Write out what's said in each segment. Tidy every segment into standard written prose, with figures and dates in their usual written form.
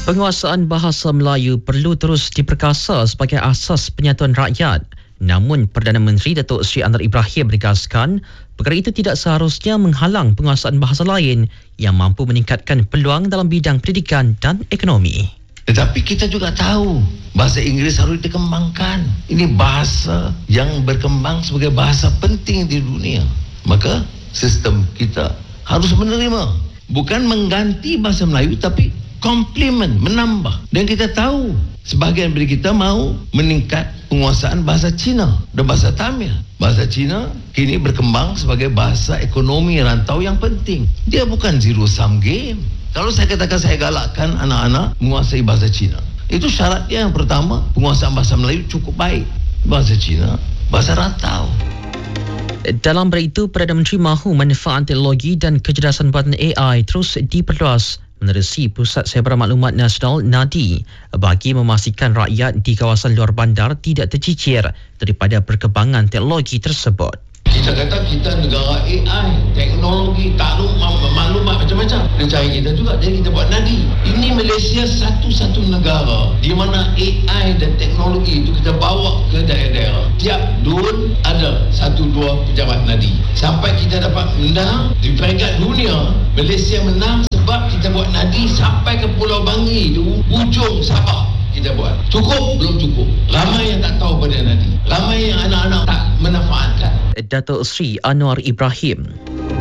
Penguasaan bahasa Melayu perlu terus diperkasa sebagai asas penyatuan rakyat. Namun, Perdana Menteri Datuk Seri Anwar Ibrahim menegaskan, perkara itu tidak seharusnya menghalang penguasaan bahasa lain yang mampu meningkatkan peluang dalam bidang pendidikan dan ekonomi. Tetapi kita juga tahu bahasa Inggeris harus dikembangkan. Ini bahasa yang berkembang sebagai bahasa penting di dunia. Maka sistem kita harus menerima. Bukan mengganti bahasa Melayu tapi komplement, menambah. Dan kita tahu sebahagian dari kita mau meningkat penguasaan bahasa Cina dan bahasa Tamil. Bahasa Cina kini berkembang sebagai bahasa ekonomi rantau yang penting. Dia bukan zero sum game. Kalau saya katakan saya galakkan anak-anak menguasai bahasa Cina, itu syaratnya yang pertama, penguasaan bahasa Melayu cukup baik. Bahasa Cina, bahasa rantau. Dalam bab itu, Perdana Menteri mahu manfaat teknologi dan kecerdasan buatan AI terus diperluas menerusi Pusat Sebarang Maklumat Nasional (NADI) bagi memastikan rakyat di kawasan luar bandar tidak tercicir daripada perkembangan teknologi tersebut. Kita kata kita negara AI, teknologi, maklumat macam-macam. Rencana kita juga, jadi kita buat NADI. Ini Malaysia satu-satu negara di mana AI dan teknologi itu kita bawa ke daerah-daerah. Tiap DUN ada 1-2 pejabat NADI. Sampai kita dapat menang di peringkat dunia, Malaysia menang sebab kita buat NADI sampai ke Pulau Bangi, di ujung Sabah. Kita buat. Cukup? Belum cukup. Ramai yang tak tahu pada NADI. Ramai yang anak-anak tak memanfaatkan. Datuk Seri Anwar Ibrahim.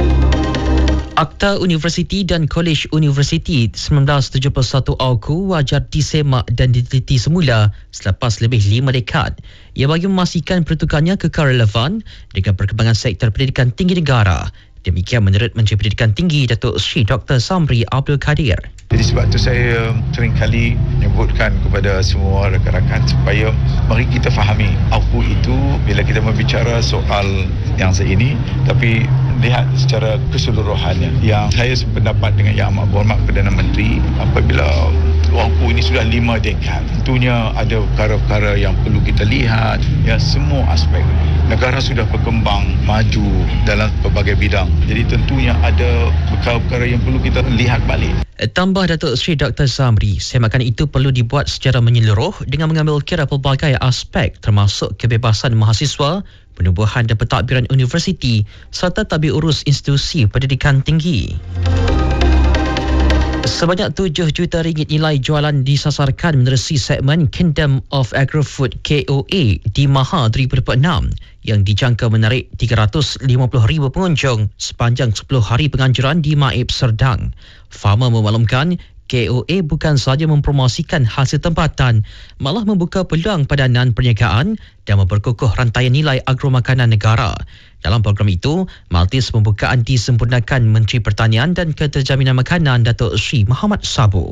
Akta Universiti dan Kolej Universiti 1971 AUKU wajar disemak dan diteliti semula selepas lebih 5 dekad. Ia bagi memastikan pertukarnya kekal relevan dengan perkembangan sektor pendidikan tinggi negara. Demikian menurut Menteri Pendidikan Tinggi Datuk Seri Dr. Samri Abdul Kadir. Jadi sebab itu saya sering kali menyebutkan kepada semua rakan-rakan supaya mari kita fahami AUKU itu bila kita berbicara soal yang ini, tapi lihat secara keseluruhannya. Yang saya sependapat dengan Yang Amat Berhormat Perdana Menteri, apabila AUKU ini sudah 5 dekad, tentunya ada perkara-perkara yang perlu kita lihat, ya, semua aspek. Negara sudah berkembang maju dalam pelbagai bidang. Jadi tentunya ada perkara-perkara yang perlu kita lihat balik. Tambah Datuk Seri Dr. Zamri, semakan itu perlu dibuat secara menyeluruh dengan mengambil kira pelbagai aspek termasuk kebebasan mahasiswa, penubuhan dan pentadbiran universiti serta tadbir urus institusi pendidikan tinggi. Sebanyak 7 juta ringgit nilai jualan disasarkan menerusi segmen Kingdom of Agrofood KOA di Maha 2026 yang dijangka menarik 350,000 pengunjung sepanjang 10 hari penganjuran di Maib Serdang. Farmer memaklumkan KOA bukan sahaja mempromosikan hasil tempatan, malah membuka peluang padanan perniagaan dan memperkukuh rantaian nilai agromakanan negara. Dalam program itu, majlis pembukaan disempurnakan Menteri Pertanian dan Keterjaminan Makanan Datuk Seri Muhammad Sabu.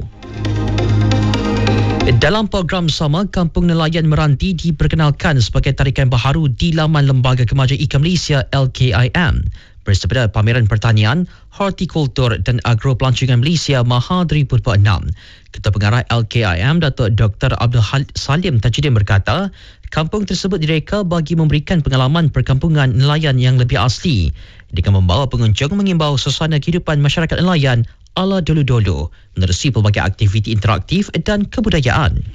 Dalam program sama, Kampung Nelayan Meranti diperkenalkan sebagai tarikan baharu di laman Lembaga Kemajuan Ikan Malaysia LKIM. Bersepeda Pameran Pertanian, Hortikultur dan Agropelancongan Malaysia Maha 2026. Ketua Pengarah LKIM Datuk Dr. Abdul Salim Tajudin berkata, kampung tersebut direka bagi memberikan pengalaman perkampungan nelayan yang lebih asli dengan membawa pengunjung mengimbau suasana kehidupan masyarakat nelayan ala dulu-dulu menerusi pelbagai aktiviti interaktif dan kebudayaan.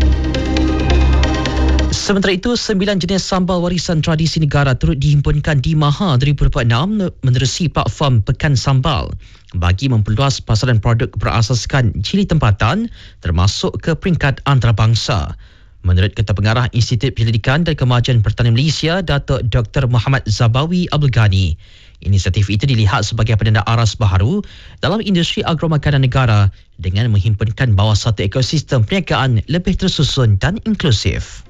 Sementara itu, 9 jenis sambal warisan tradisi negara turut dihimpunkan di Maha 2026 menerusi platform Pekan Sambal bagi memperluas pasaran produk berasaskan cili tempatan termasuk ke peringkat antarabangsa. Menurut Ketua Pengarah Institut Penyelidikan dan Kemajuan Pertanian Malaysia, Datuk Dr. Muhammad Zabawi Abdul Ghani, inisiatif itu dilihat sebagai penanda aras baharu dalam industri agromakanan negara dengan menghimpunkan bawah satu ekosistem perniagaan lebih tersusun dan inklusif.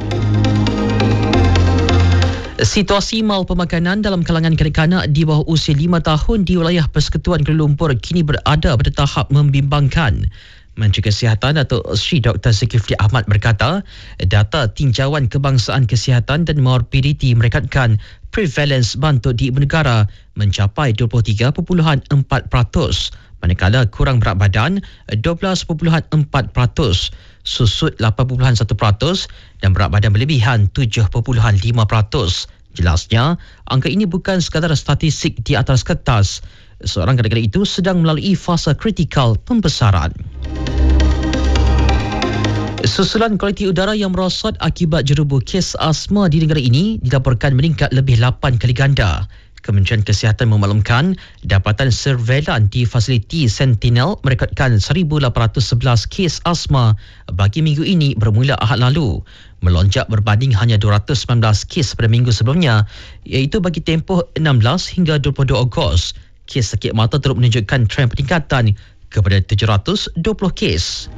Situasi mal pemakanan dalam kalangan kanak-kanak di bawah usia 5 tahun di wilayah Persekutuan Kuala Lumpur kini berada pada tahap membimbangkan. Menteri Kesihatan Datuk Seri Dr. Zulkifli Ahmad berkata, data tinjauan kebangsaan kesihatan dan morbiditi merekatkan prevalence bantuk di ibu negara mencapai 23.4%, manakala kurang berat badan 12.4%, susut 8.1% dan berat badan berlebihan 7.5%. Jelasnya, angka ini bukan sekadar statistik di atas kertas. Seorang kanak-kanak itu sedang melalui fasa kritikal pembesaran. Susulan kualiti udara yang merosot akibat jerubu kes asma di negara ini dilaporkan meningkat lebih 8 kali ganda. Kementerian Kesihatan memaklumkan dapatan surveilan di fasiliti Sentinel merekodkan 1,811 kes asma bagi minggu ini bermula Ahad lalu, melonjak berbanding hanya 219 kes pada minggu sebelumnya, iaitu bagi tempoh 16 hingga 22 Ogos. Kes sakit mata turut menunjukkan trend peningkatan kepada 720 kes.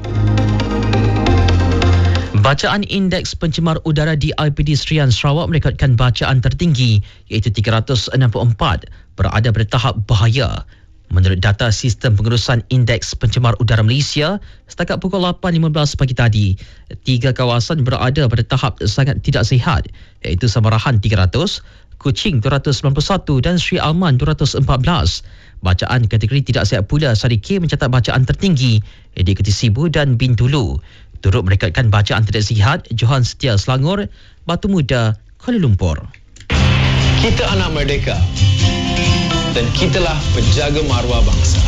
Bacaan indeks pencemar udara di IPD Serian Sarawak merekodkan bacaan tertinggi iaitu 364, berada pada tahap bahaya. Menurut data Sistem Pengurusan Indeks Pencemar Udara Malaysia, setakat pukul 8.15 pagi tadi, 3 kawasan berada pada tahap sangat tidak sihat iaitu Samarahan 300, Kuching 291 dan Sri Aman 214. Bacaan kategori tidak sihat pula Sari K mencatat bacaan tertinggi diikuti Sibu dan Bintulu. Turut merekodkan bacaan tidak sihat Johan Setia Selangor, Batu Muda, Kuala Lumpur. Kita anak merdeka dan kitalah penjaga maruah bangsa.